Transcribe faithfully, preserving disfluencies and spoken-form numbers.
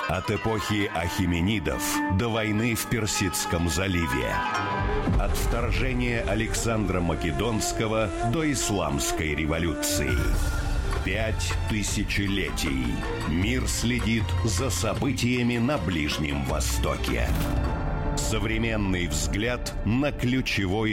От эпохи ахеменидов до войны в Персидском заливе. От вторжения Александра Македонского до исламской революции. Пять тысячелетий. Мир следит за событиями на Ближнем Востоке. Современный взгляд на ключевое